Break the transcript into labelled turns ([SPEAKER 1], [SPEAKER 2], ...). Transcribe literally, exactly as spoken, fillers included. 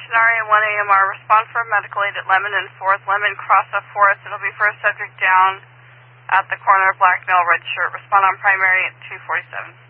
[SPEAKER 1] Station R A one A M R, respond for medical aid at Lemon and fourth, Lemon Cross F Forest. It'll be for a subject down at the corner of Black Mill, red shirt. Respond on primary at two forty-seven.